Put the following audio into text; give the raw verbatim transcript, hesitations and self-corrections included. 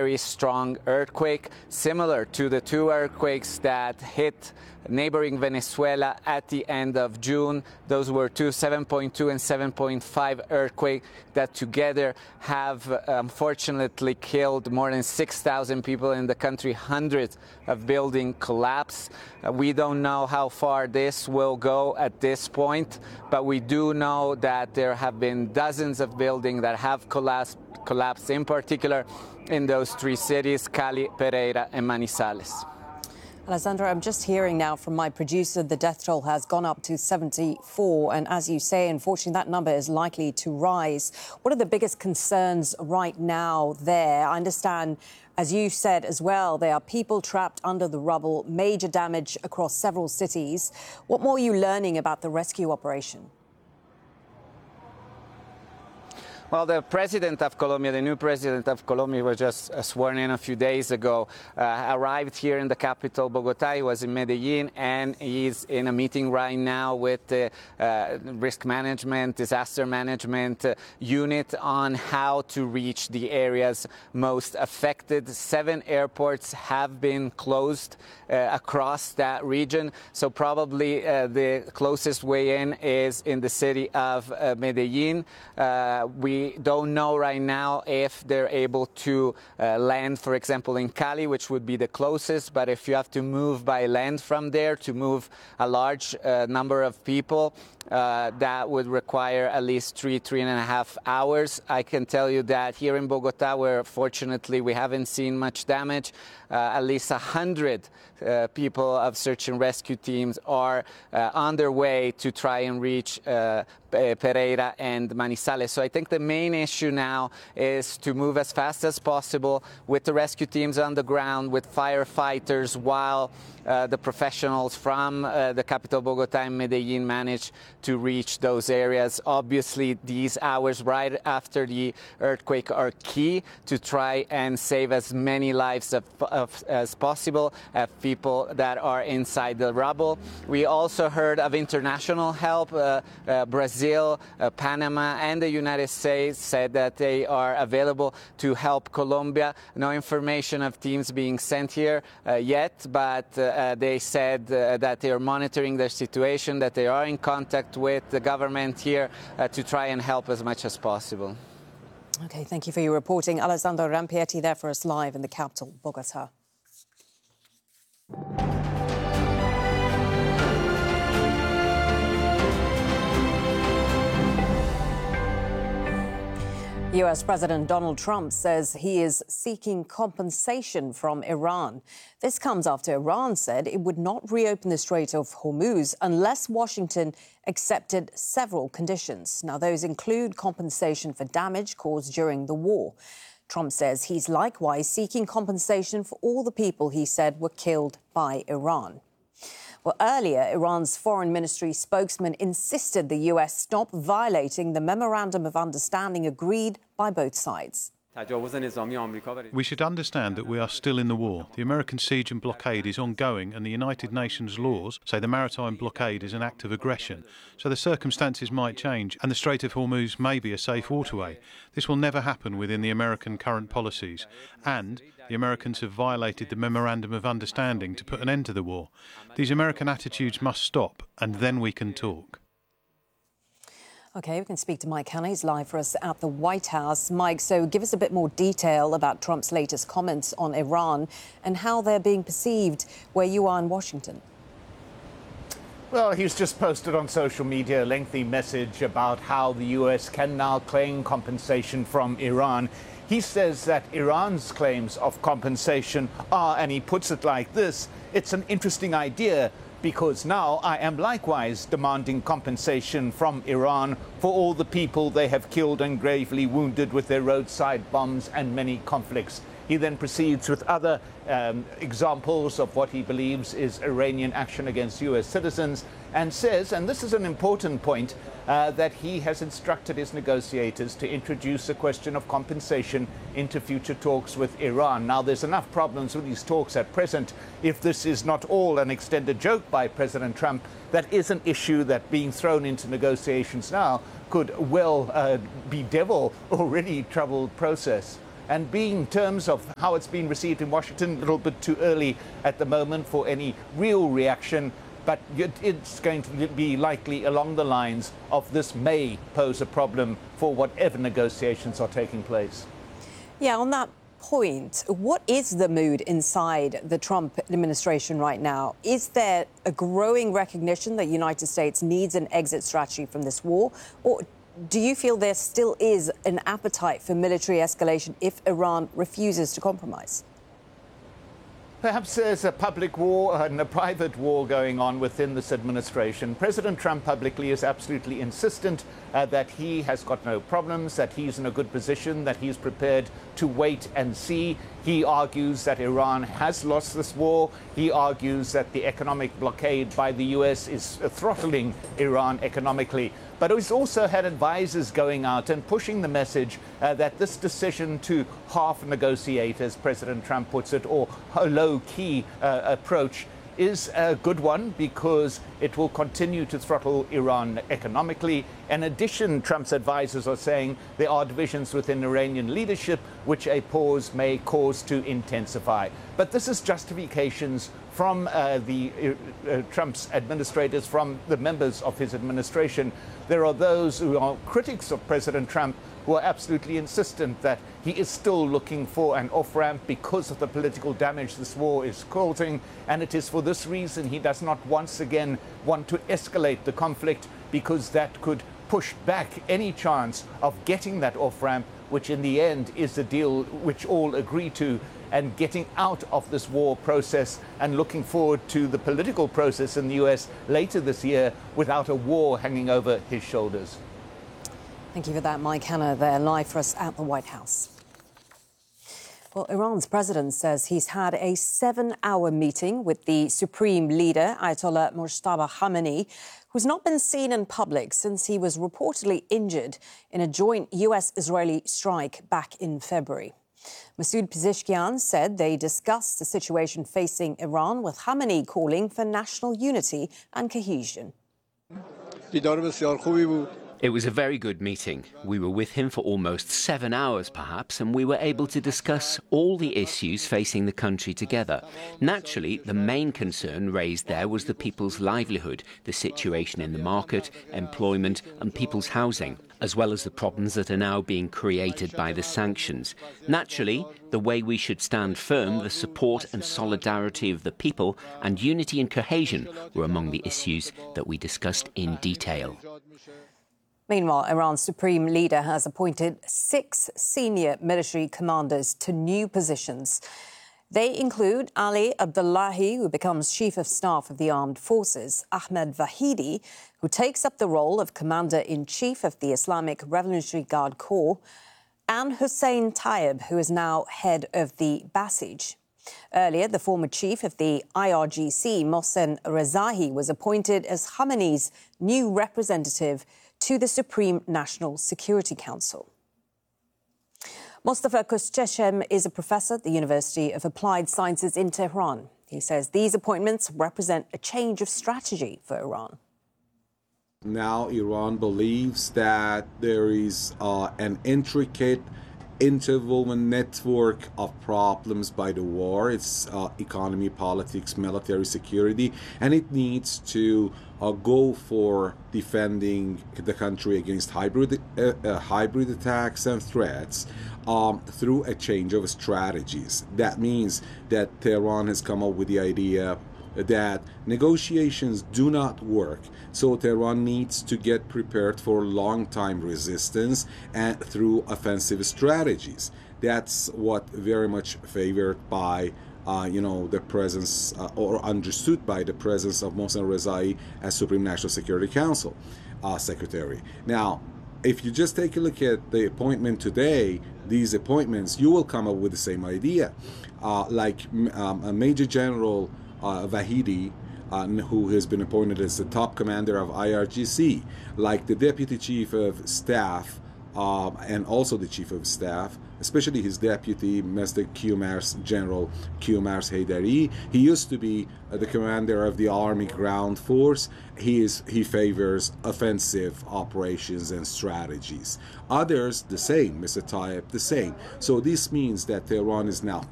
very strong earthquake, similar to the two earthquakes that hit neighboring Venezuela at the end of June. Those were two seven point two and seven point five earthquakes that together have uh, unfortunately killed more than six thousand people in the country. Hundreds of buildings collapsed. Uh, we don't know how far this will go at this point, but we do know that there have been dozens of buildings that have collapsed, collapsed in particular in those three cities, Cali, Pereira, and Manizales. Alessandra, I'm just hearing now from my producer the death toll has gone up to seventy-four. And as you say, unfortunately, that number is likely to rise. What are the biggest concerns right now there? I understand, as you said as well, there are people trapped under the rubble, major damage across several cities. What more are you learning about the rescue operation? Well, the president of Colombia, the new president of Colombia, was just uh, sworn in a few days ago, uh, arrived here in the capital, Bogota. He was in Medellin, and he's in a meeting right now with the uh, risk management, disaster management uh, unit on how to reach the areas most affected. Seven airports have been closed uh, across that region, so probably uh, the closest way in is in the city of uh, Medellin. Uh, we We don't know right now if they're able to uh, land, for example, in Cali, which would be the closest. But if you have to move by land from there to move a large uh, number of people, uh, that would require at least three, three and a half hours. I can tell you that here in Bogota, where fortunately we haven't seen much damage, uh, at least one hundred uh, people of search and rescue teams are uh, on their way to try and reach uh, Pereira and Manizales. So I think the main issue now is to move as fast as possible with the rescue teams on the ground, with firefighters, while uh, the professionals from uh, the capital Bogota and Medellin manage to reach those areas. Obviously, these hours right after the earthquake are key to try and save as many lives of, of, as possible of people that are inside the rubble. We also heard of international help. Uh, uh, Brazil, uh, Panama, and the United States said that they are available to help Colombia. No information of teams being sent here uh, yet, but uh, they said uh, that they are monitoring their situation, that they are in contact with the government here uh, to try and help as much as possible. OK, thank you for your reporting. Alessandro Rampietti there for us live in the capital, Bogota. U S President Donald Trump says he is seeking compensation from Iran. This comes after Iran said it would not reopen the Strait of Hormuz unless Washington accepted several conditions. Now, those include compensation for damage caused during the war. Trump says he's likewise seeking compensation for all the people he said were killed by Iran. Well, earlier, Iran's foreign ministry spokesman insisted the U S stop violating the memorandum of understanding agreed by both sides. We should understand that we are still in the war. The American siege and blockade is ongoing, and the United Nations laws say the maritime blockade is an act of aggression. So the circumstances might change, and the Strait of Hormuz may be a safe waterway. This will never happen within the American current policies. And the Americans have violated the Memorandum of Understanding to put an end to the war. These American attitudes must stop, and then we can talk. OK, we can speak to Mike Hanna. He's live for us at the White House. Mike, so give us a bit more detail about Trump's latest comments on Iran and how they're being perceived where you are in Washington. Well, he's just posted on social media a lengthy message about how the U S can now claim compensation from Iran. He says that Iran's claims of compensation are, and he puts it like this, it's an interesting idea, because now I am likewise demanding compensation from Iran for all the people they have killed and gravely wounded with their roadside bombs and many conflicts. He then proceeds with other um, examples of what he believes is Iranian action against U S citizens, and says, and this is an important point, uh, that he has instructed his negotiators to introduce a question of compensation into future talks with Iran. Now, there's enough problems with these talks at present. If this is not all an extended joke by President Trump, that is an issue that being thrown into negotiations now could well uh, bedevil already troubled process. And being in terms of how it's been received in Washington, a little bit too early at the moment for any real reaction. But it's going to be likely along the lines of this may pose a problem for whatever negotiations are taking place. Yeah, on that point, what is the mood inside the Trump administration right now? Is there a growing recognition that the United States needs an exit strategy from this war? Or do you feel there still is an appetite for military escalation if Iran refuses to compromise? Perhaps there's a public war and a private war going on within this administration. President Trump publicly is absolutely insistent uh, that he has got no problems, that he's in a good position, that he's prepared to wait and see. He argues that Iran has lost this war. He argues that the economic blockade by the U S is throttling Iran economically. But he's also had advisors going out and pushing the message uh, that this decision to half negotiate, as President Trump puts it, or a low-key uh, approach, is a good one because it will continue to throttle Iran economically. In addition, Trump's advisors are saying there are divisions within Iranian leadership which a pause may cause to intensify. But this is justifications from uh, the uh, uh, Trump's administrators, from the members of his administration. There are those who are critics of President Trump who are absolutely insistent that he is still looking for an off-ramp because of the political damage this war is causing, and it is for this reason he does not once again want to escalate the conflict, because that could push back any chance of getting that off-ramp, which in the end is the deal which all agree to, and getting out of this war process and looking forward to the political process in the U S later this year without a war hanging over his shoulders. Thank you for that, Mike Hanna, there live for us at the White House. Well, Iran's president says he's had a seven-hour meeting with the supreme leader, Ayatollah Mojtaba Khamenei, who's not been seen in public since he was reportedly injured in a joint U S-Israeli strike back in February. Masoud Pezeshkian said they discussed the situation facing Iran, with Khamenei calling for national unity and cohesion. It was a very good meeting. We were with him for almost seven hours, perhaps, and we were able to discuss all the issues facing the country together. Naturally, the main concern raised there was the people's livelihood, the situation in the market, employment and people's housing, as well as the problems that are now being created by the sanctions. Naturally, the way we should stand firm, the support and solidarity of the people, and unity and cohesion were among the issues that we discussed in detail. Meanwhile, Iran's supreme leader has appointed six senior military commanders to new positions. They include Ali Abdullahi, who becomes Chief of Staff of the Armed Forces, Ahmed Vahidi, who takes up the role of Commander-in-Chief of the Islamic Revolutionary Guard Corps, and Hussein Tayyib, who is now head of the Basij. Earlier, the former chief of the I R G C, Mohsen Rezaei, was appointed as Khamenei's new representative to the Supreme National Security Council. Mostafa Koscheshem is a professor at the University of Applied Sciences in Tehran. He says these appointments represent a change of strategy for Iran. Now Iran believes that there is uh, an intricate interwoven network of problems by the war. It's uh, economy, politics, military security, and it needs to uh, go for defending the country against hybrid uh, uh, hybrid attacks and threats um, through a change of strategies. That means that Tehran has come up with the idea that negotiations do not work, so Tehran needs to get prepared for long-time resistance and through offensive strategies. That's what very much favored by uh, you know, the presence uh, or understood by the presence of Mohsen Rezaei as Supreme National Security Council uh, Secretary. Now, if you just take a look at the appointment today, these appointments, you will come up with the same idea. Uh, like um, a Major General Uh, Vahidi, uh, who has been appointed as the top commander of I R G C, like the Deputy Chief of Staff um, and also the chief of staff, especially his deputy, Mister Qamars, General Qamars Haidari. He used to be uh, the commander of the Army Ground Force. He is he favors offensive operations and strategies. Others the same, Mister Tayyip the same. So this means that Tehran is now